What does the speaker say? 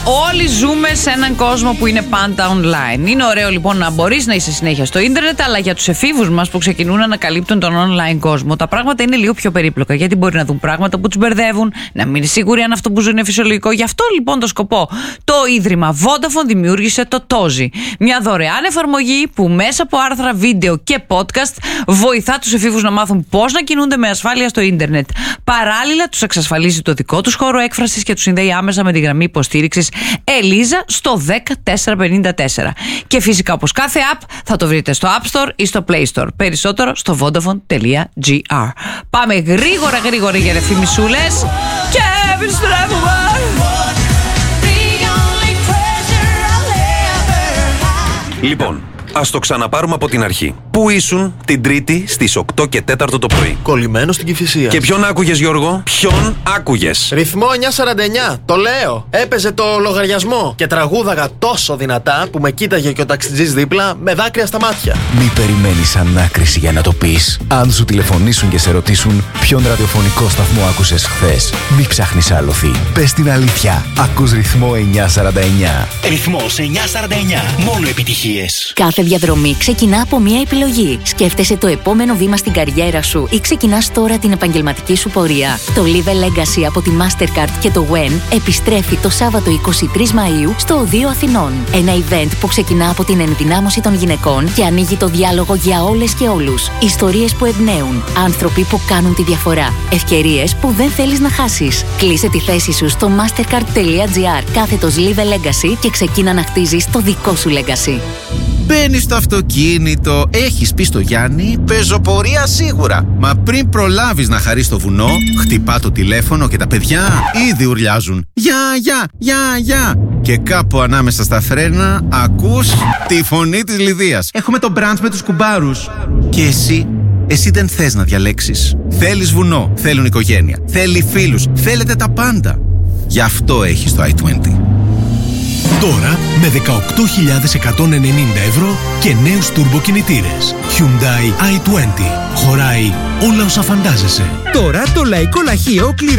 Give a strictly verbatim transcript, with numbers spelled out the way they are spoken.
όλοι ζούμε σε έναν κόσμο που είναι πάντα online. Είναι ωραίο λοιπόν να μπορείς να είσαι συνέχεια στο ίντερνετ, αλλά για τους εφήβους μας που ξεκινούν να ανακαλύπτουν τον online κόσμο, τα πράγματα είναι λίγο πιο περίπλοκα. Γιατί μπορεί να δουν πράγματα που τους μπερδεύουν, να μην είναι σίγουροι αν αυτό που ζουν είναι φυσιολογικό. Γι' αυτό λοιπόν το σκοπό το Ίδρυμα Vodafone δημιούργησε το Tozi. Μια δωρεάν εφαρμογή που μέσα από άρθρα, βίντεο και podcast βοηθά τους εφήβους να μάθουν πώς να κινούνται με ασφάλεια στο ίντερνετ. Παράλληλα, τους εξασφαλίζει το δικό τους χώρο έκφρασης και τους συνδέει άμεσα με τη γραμμή υποστήριξης Ελίζα στο δέκα τετρακόσια πενήντα τέσσερα. Και φυσικά, όπως κάθε app, θα το βρείτε στο App Store ή στο Play Store. Περισσότερο στο vodafone τελεία gr. Πάμε γρήγορα γρήγορα για ρεφημισούλες και επιστρέφουμε. Λοιπόν, ας το ξαναπάρουμε από την αρχή. Πού ήσουν την Τρίτη στις οκτώ και τέσσερα το πρωί? Κολλημένο στην Κηφισία. Και ποιον άκουγες, Γιώργο? Ποιον άκουγες? Ρυθμό εννιακόσια σαράντα εννιά, το λέω. Έπαιζε το λογαριασμό και τραγούδαγα τόσο δυνατά που με κοίταγε και ο ταξιτζής δίπλα με δάκρυα στα μάτια. Μη περιμένεις ανάκριση για να το πεις. Αν σου τηλεφωνήσουν και σε ρωτήσουν ποιον ραδιοφωνικό σταθμό άκουσες χθες, μη ψάχνεις άλοθη. Πες την αλήθεια. Ακούς Ρυθμό εννιακόσια σαράντα εννιά. Ρυθμός εννιακόσια σαράντα εννιά. Μόνο επιτυχίες. Κάθε διαδρομή ξεκινά από μία επιλογή. Σκέφτεσαι το επόμενο βήμα στην καριέρα σου ή ξεκινάς τώρα την επαγγελματική σου πορεία. Το Live Legacy από τη Mastercard και το Wen επιστρέφει το Σάββατο είκοσι τρεις Μαΐου στο Οδείο Αθηνών. Ένα event που ξεκινά από την ενδυνάμωση των γυναικών και ανοίγει το διάλογο για όλες και όλους. Ιστορίες που εμπνέουν, άνθρωποι που κάνουν τη διαφορά, ευκαιρίες που δεν θέλεις να χάσεις. Κλείσε τη θέση σου στο mastercard τελεία gr κάθετος Live Legacy και ξεκίνα να χτίζεις το δικό σου legacy. Μπαίνεις στο αυτοκίνητο, έχεις πει στο Γιάννη, πεζοπορία σίγουρα. Μα πριν προλάβεις να χαρείς το βουνό, χτυπά το τηλέφωνο και τα παιδιά ήδη ουρλιάζουν. Γεια, γεια, γεια, γεια. Και κάπου ανάμεσα στα φρένα ακούς τη φωνή της Λιδίας. Έχουμε το μπραντς με τους κουμπάρους. Και εσύ, εσύ δεν θες να διαλέξεις. Θέλεις βουνό, θέλουν οικογένεια, θέλει φίλους, θέλετε τα πάντα. Γι' αυτό έχεις το άι είκοσι. Τώρα με δεκαοκτώ χιλιάδες εκατόν ενενήντα ευρώ και νέους τουρμποκινητήρες. Hyundai άι είκοσι. Χωράει όλα όσα φαντάζεσαι. Τώρα το λαϊκό λαχείο